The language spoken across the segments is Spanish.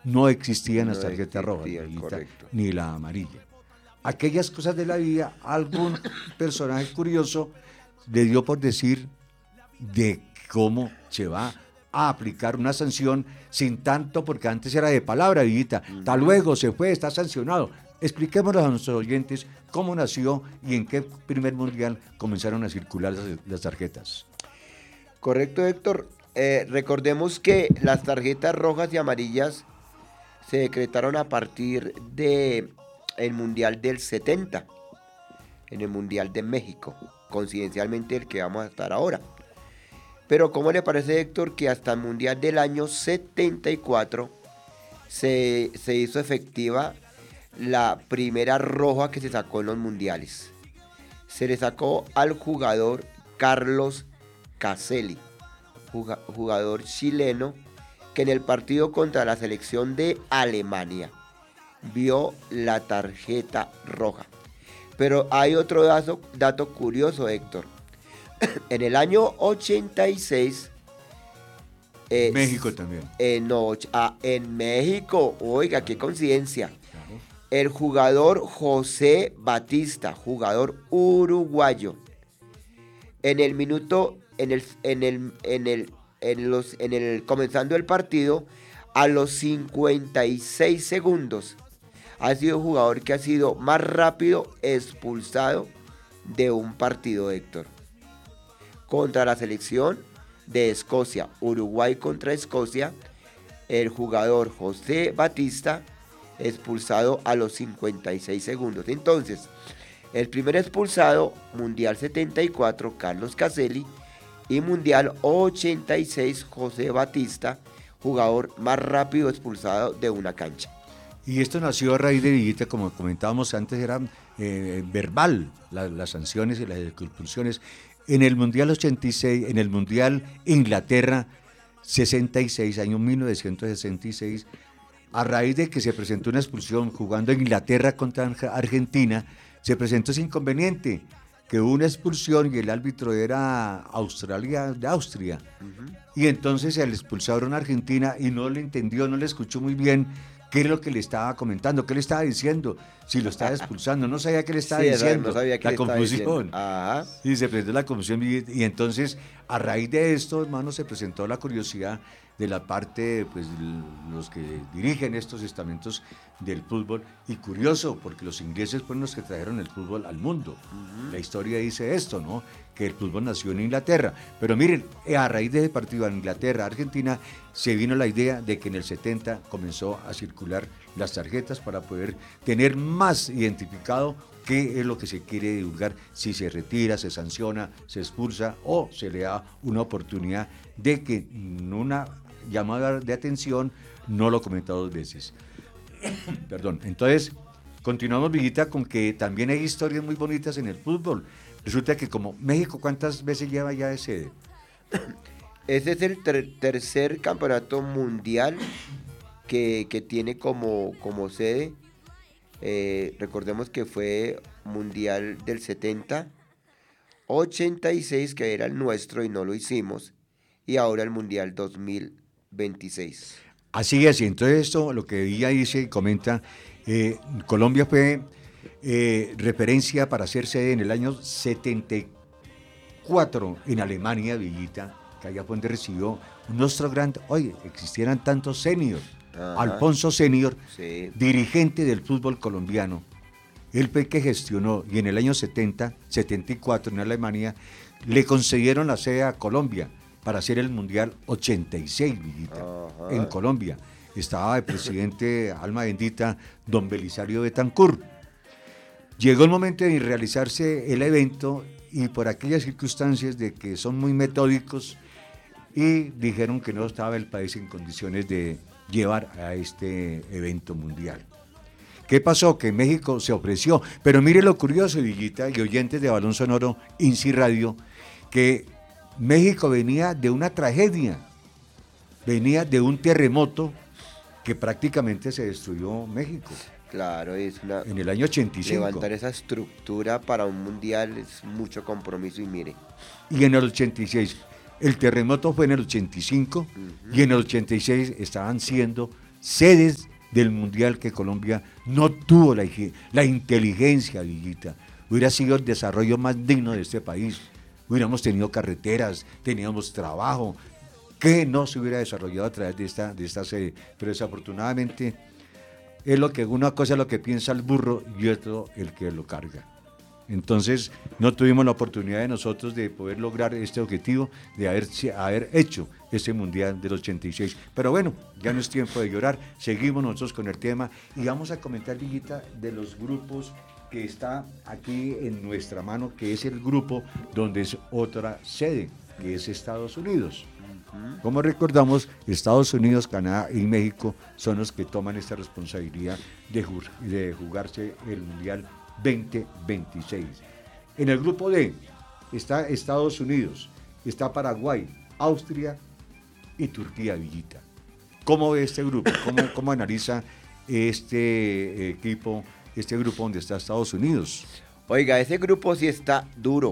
no existían las No tarjetas rojas, existían, correcto. ni la amarilla. Aquellas cosas de la vida, algún personaje curioso le dio por decir de cómo se va a aplicar una sanción sin tanto, porque antes era de palabra, Villita. Hasta luego, se fue, está sancionado. Expliquémosle a nuestros oyentes cómo nació y en qué primer mundial comenzaron a circular las tarjetas. Correcto, Héctor. Recordemos que las tarjetas rojas y amarillas se decretaron a partir de el Mundial del 70, en el Mundial de México, coincidencialmente el que vamos a estar ahora. Pero ¿cómo le parece, Héctor, que hasta el Mundial del año 74 se hizo efectiva la primera roja que se sacó en los mundiales? Se le sacó al jugador Carlos Caselli, jugador chileno, que en el partido contra la selección de Alemania vio la tarjeta roja. Pero hay otro dato curioso, Héctor. En el año 86... México también. En México, oiga, qué coincidencia. Claro. El jugador José Batista, jugador uruguayo, comenzando el partido, a los 56 segundos, ha sido el jugador que ha sido más rápido expulsado de un partido, Héctor. Contra la selección de Escocia, Uruguay contra Escocia, el jugador José Batista expulsado a los 56 segundos. Entonces, el primer expulsado, Mundial 74, Carlos Caselli, y Mundial 86, José Batista, jugador más rápido expulsado de una cancha. Y esto nació a raíz de Villita, como comentábamos antes, era verbal, las sanciones y las expulsiones. En el Mundial 86, en el Mundial Inglaterra 66, año 1966, a raíz de que se presentó una expulsión jugando Inglaterra contra Argentina, se presentó ese inconveniente, que hubo una expulsión y el árbitro era de Austria. Uh-huh. Y entonces se le expulsaron a Argentina y no le entendió, no le escuchó muy bien qué es lo que le estaba comentando, qué le estaba diciendo, si lo estaba expulsando, no sabía qué le estaba diciendo, no sabía qué la le confusión. Estaba diciendo. Y se presentó la confusión y entonces a raíz de esto, hermano, se presentó la curiosidad de la parte, pues, los que dirigen estos estamentos del fútbol, y curioso, porque los ingleses fueron los que trajeron el fútbol al mundo. Uh-huh. La historia dice esto, ¿no? Que el fútbol nació en Inglaterra. Pero miren, a raíz de ese partido en Inglaterra-Argentina, se vino la idea de que en el 70 comenzó a circular las tarjetas para poder tener más identificado qué es lo que se quiere divulgar, si se retira, se sanciona, se expulsa o se le da una oportunidad de que en una llamada de atención no lo cometa dos veces. Perdón. Entonces, continuamos, Villita, con que también hay historias muy bonitas en el fútbol. Resulta que como México, ¿cuántas veces lleva ya de sede? Ese es el tercer campeonato mundial que tiene como sede. Recordemos que fue Mundial del 70, 86, que era el nuestro y no lo hicimos, y ahora el Mundial 2026. Así es, y entonces esto, lo que ella dice y comenta, Colombia fue referencia para ser sede en el año 74 en Alemania, Villita, que allá fue donde recibió nuestro gran, oye, existieran tantos seniors. Ajá. Alfonso Senior, sí, dirigente del fútbol colombiano, él fue que gestionó, y en el año 74 en Alemania, le concedieron la sede a Colombia para hacer el Mundial 86, Villita, en Colombia. Estaba el presidente, alma bendita, don Belisario Betancur. Llegó el momento de realizarse el evento y por aquellas circunstancias de que son muy metódicos y dijeron que no estaba el país en condiciones de llevar a este evento mundial. ¿Qué pasó? Que México se ofreció, pero mire lo curioso, Villita y oyentes de Balón Sonoro, INSI Radio, que México venía de una tragedia, venía de un terremoto que prácticamente se destruyó México. Claro, en el año 85. Levantar esa estructura para un mundial es mucho compromiso y mire. Y en el 86, el terremoto fue en el 85 y en el 86 estaban siendo sedes del Mundial que Colombia no tuvo la inteligencia, Villita. Hubiera sido el desarrollo más digno de este país. Hubiéramos tenido carreteras, teníamos trabajo, que no se hubiera desarrollado a través de esta sede. Pero desafortunadamente es una cosa es lo que piensa el burro y otro el que lo carga. Entonces no tuvimos la oportunidad de nosotros de poder lograr este objetivo de haber hecho este Mundial del 86. Pero bueno, ya no es tiempo de llorar, seguimos nosotros con el tema y vamos a comentar, Villita, de los grupos que está aquí en nuestra mano, que es el grupo donde es otra sede, que es Estados Unidos. Como recordamos, Estados Unidos, Canadá y México son los que toman esta responsabilidad de jugarse el Mundial 2026. En el grupo D está Estados Unidos, está Paraguay, Austria y Turquía, Villita. ¿Cómo ve este grupo? ¿Cómo analiza este equipo, este grupo donde está Estados Unidos? Oiga, ese grupo sí está duro,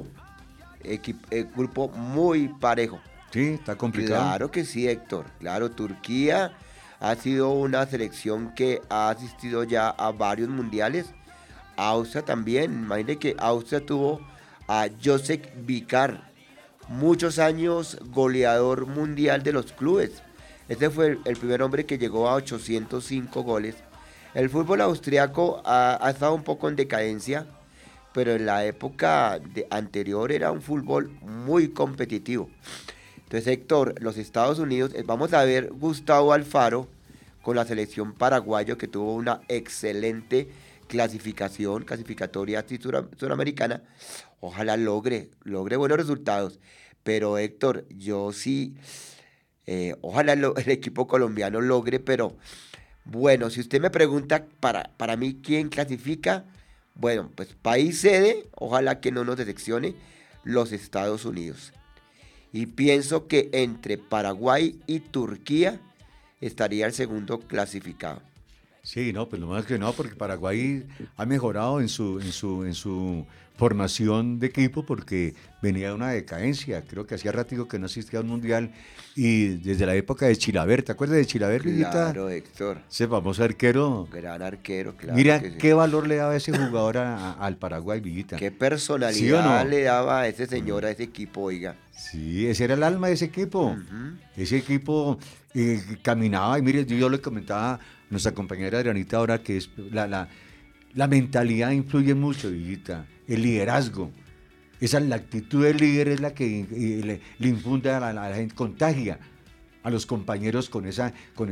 grupo muy parejo. Sí, está complicado. Claro que sí, Héctor. Claro, Turquía ha sido una selección que ha asistido ya a varios mundiales. Austria también, imagínate que Austria tuvo a Joseph Vicar, muchos años goleador mundial de los clubes. Este fue el primer hombre que llegó a 805 goles. El fútbol austriaco ha estado un poco en decadencia, pero en la época anterior era un fútbol muy competitivo. Entonces, Héctor, los Estados Unidos, vamos a ver Gustavo Alfaro con la selección paraguayo que tuvo una excelente clasificatoria suramericana. Ojalá logre buenos resultados. Pero Héctor, yo sí, ojalá el equipo colombiano logre, pero bueno, si usted me pregunta para mí quién clasifica, bueno, pues país sede, ojalá que no nos decepcione, los Estados Unidos. Y pienso que entre Paraguay y Turquía estaría el segundo clasificado. Sí, no, pues lo más que no, porque Paraguay ha mejorado en su formación de equipo porque venía de una decadencia. Creo que hacía ratico que no asistía a un mundial y desde la época de Chilaver, ¿te acuerdas de Chilaver, Villita? Claro, Héctor. Ese famoso arquero. Gran arquero, claro. Mira que sí. Qué valor le daba ese jugador al Paraguay, Villita. Qué personalidad le daba a ese señor, a ese equipo, oiga. Sí, ese era el alma de ese equipo. Ese equipo caminaba y mire, yo le comentaba a nuestra compañera Adrianita ahora que es la mentalidad influye mucho, Villita, el liderazgo. La actitud del líder es la que le infunde a la gente, contagia a los compañeros con esa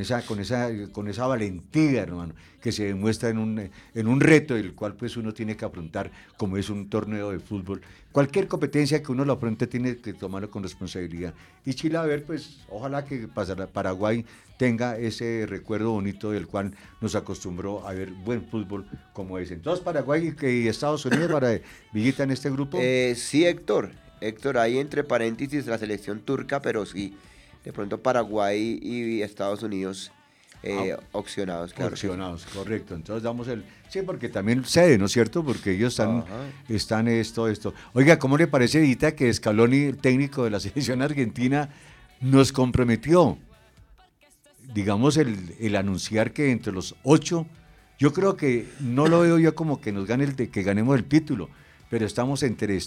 valentía, hermano, que se demuestra en un reto el cual pues uno tiene que afrontar, como es un torneo de fútbol. Cualquier competencia que uno lo afronte tiene que tomarlo con responsabilidad. Y Chilaver, pues ojalá que Paraguay tenga ese recuerdo bonito del cual nos acostumbró a ver buen fútbol como ese. Entonces, Paraguay y Estados Unidos para Villita en este grupo. Sí, Héctor, ahí entre paréntesis la selección turca, pero sí. De pronto Paraguay y Estados Unidos opcionados, claro. Opcionados, correcto. Entonces damos sí, porque también cede, ¿no es cierto? Porque ellos están esto. Oiga, ¿cómo le parece, Edita, que Scaloni, el técnico de la selección argentina, nos comprometió? Digamos, el anunciar que entre los 8, yo creo que no lo veo yo como que nos gane que ganemos el título, pero estamos entre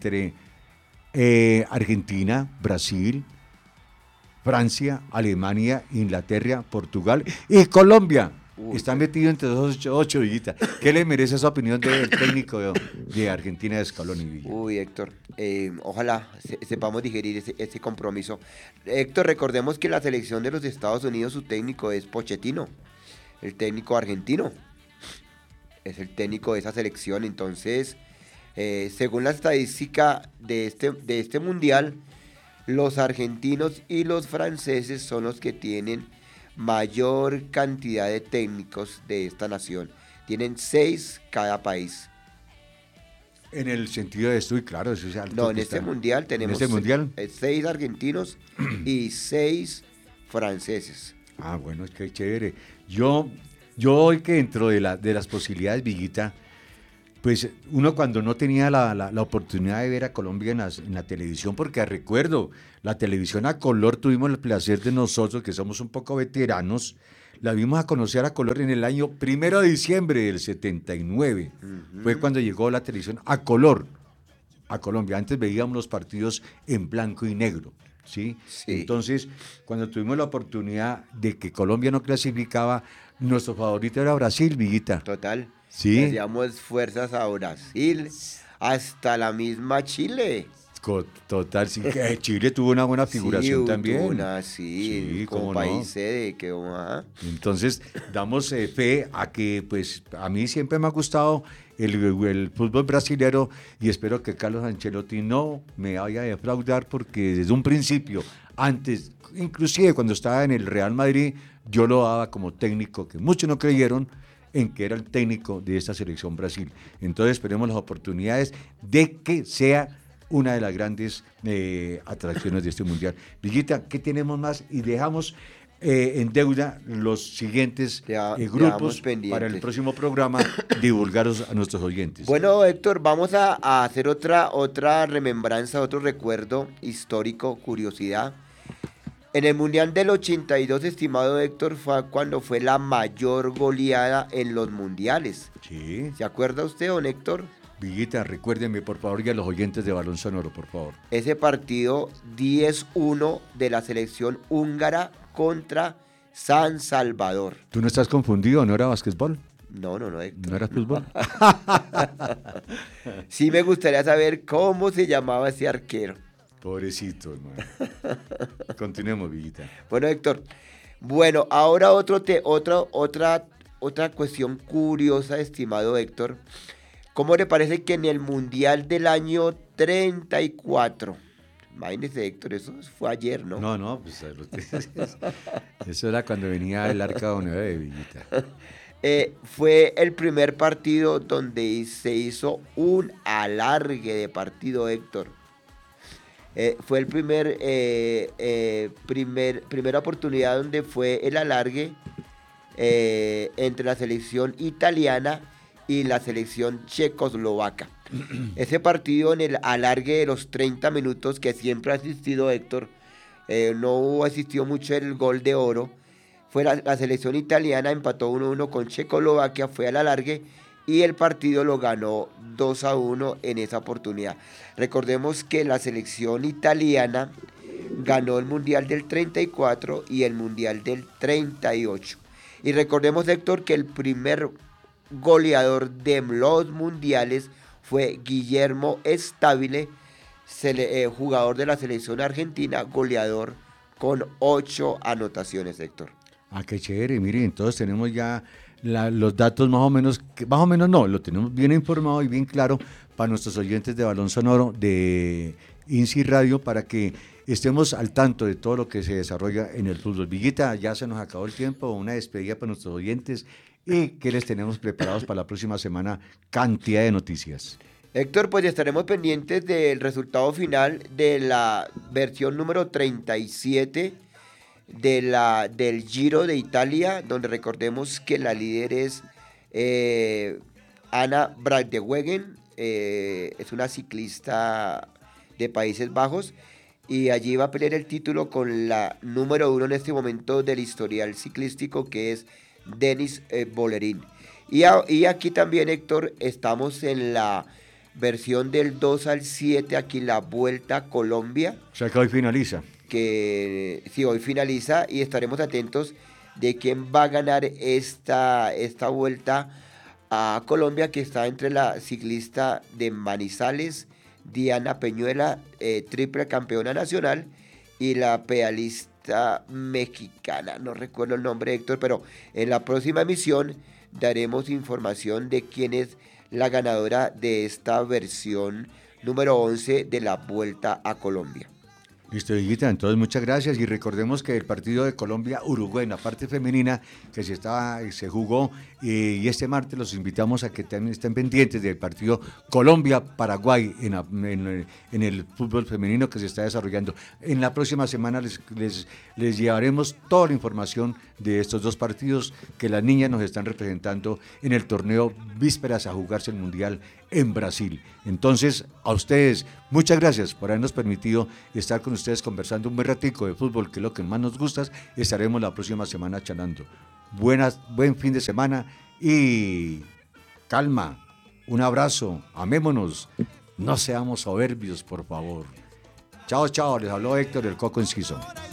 Argentina, Brasil, Francia, Alemania, Inglaterra, Portugal y Colombia. Están metidos entre los 8, Villita. ¿Qué le merece esa opinión del técnico de Argentina, de Scaloni, Villa? Uy, Héctor, ojalá sepamos digerir ese compromiso. Héctor, recordemos que la selección de los Estados Unidos, su técnico es Pochettino, el técnico argentino. Es el técnico de esa selección. Entonces, según la estadística de este mundial, los argentinos y los franceses son los que tienen mayor cantidad de técnicos de esta nación. Tienen 6 cada país. En el sentido de esto, y claro, eso es alto. No, en este mundial tenemos 6 argentinos y 6 franceses. Ah, bueno, es que chévere. Yo hoy que dentro de las posibilidades, Villita, pues uno cuando no tenía la oportunidad de ver a Colombia en la televisión, porque recuerdo, la televisión a color tuvimos el placer de nosotros, que somos un poco veteranos, la vimos a conocer a color en el año 1 de diciembre del 79. Fue cuando llegó la televisión a color a Colombia. Antes veíamos los partidos en blanco y negro, ¿sí? Entonces, cuando tuvimos la oportunidad de que Colombia no clasificaba, nuestro favorito era Brasil, Villita. Total. Sí. Hacíamos fuerzas a Brasil, hasta la misma Chile. Total, sí. Chile tuvo una buena figuración también. Sí, como país sede. Entonces, damos fe a que, pues, a mí siempre me ha gustado el fútbol brasilero y espero que Carlos Ancelotti no me vaya a defraudar porque desde un principio, antes, inclusive cuando estaba en el Real Madrid, yo lo daba como técnico, que muchos no creyeron en que era el técnico de esta selección Brasil. Entonces, esperemos las oportunidades de que sea una de las grandes atracciones de este mundial. Villita, ¿qué tenemos más? Y dejamos en deuda los siguientes grupos para el próximo programa, divulgarlos a nuestros oyentes. Bueno, Héctor, vamos a hacer otra remembranza, otro recuerdo histórico, curiosidad. En el Mundial del 82, estimado Héctor, fue cuando fue la mayor goleada en los mundiales. Sí. ¿Se acuerda usted, don Héctor? Villita, recuérdeme, por favor, y a los oyentes de Balón Sonoro, por favor. Ese partido 10-1 de la selección húngara contra San Salvador. ¿Tú no estás confundido? ¿No era básquetbol? No, Héctor. ¿No era fútbol? Sí me gustaría saber cómo se llamaba ese arquero. Pobrecito, hermano. Continuemos, Villita. Bueno, Héctor. Bueno, ahora otra cuestión curiosa, estimado Héctor. ¿Cómo le parece que en el Mundial del año 34, imagínese, Héctor, eso fue ayer, ¿no? No, pues eso era cuando venía el Arca de Noé, Villita. Fue el primer partido donde se hizo un alargue de partido, Héctor. Fue el primera oportunidad donde fue el alargue entre la selección italiana y la selección checoslovaca. Ese partido en el alargue de los 30 minutos que siempre ha asistido, Héctor, no asistió mucho el gol de oro. Fue la selección italiana, empató 1-1 con Checoslovaquia, fue al alargue y el partido lo ganó 2-1 en esa oportunidad. Recordemos que la selección italiana ganó el Mundial del 34 y el Mundial del 38. Y recordemos, Héctor, que el primer goleador de los mundiales fue Guillermo Stabile, jugador de la selección argentina, goleador con 8 anotaciones, Héctor. Ah, qué chévere, miren, entonces tenemos ya los datos más o menos no, lo tenemos bien informado y bien claro para nuestros oyentes de Balón Sonoro de INSI Radio para que estemos al tanto de todo lo que se desarrolla en el fútbol. Villita, ya se nos acabó el tiempo, una despedida para nuestros oyentes y que les tenemos preparados para la próxima semana, cantidad de noticias. Héctor, pues estaremos pendientes del resultado final de la versión número 37 del Giro de Italia, donde recordemos que la líder es Anna Brandewegen, es una ciclista de Países Bajos, y allí va a pelear el título con la número 1 en este momento del historial ciclístico, que es Denis Bolerín. Y aquí también, Héctor, estamos en la versión del 2 al 7, aquí la Vuelta a Colombia. O sea que hoy finaliza. Que sí, hoy finaliza y estaremos atentos de quién va a ganar esta vuelta a Colombia, que está entre la ciclista de Manizales, Diana Peñuela, triple campeona nacional, y la pedalista mexicana, no recuerdo el nombre, Héctor, pero en la próxima emisión daremos información de quién es la ganadora de esta versión número 11 de la Vuelta a Colombia. Listo, Villita, entonces muchas gracias y recordemos que el partido de Colombia-Uruguay en la parte femenina que se jugó y este martes los invitamos a que también estén pendientes del partido Colombia-Paraguay en el fútbol femenino que se está desarrollando. En la próxima semana les llevaremos toda la información de estos dos partidos que las niñas nos están representando en el torneo vísperas a jugarse el Mundial en Brasil. Entonces, a ustedes, muchas gracias por habernos permitido estar con ustedes conversando un buen ratico de fútbol, que es lo que más nos gusta. Estaremos la próxima semana charlando. buen fin de semana y calma, un abrazo, amémonos, no seamos soberbios, por favor. Chao, chao, les habló Héctor el Coco Enciso.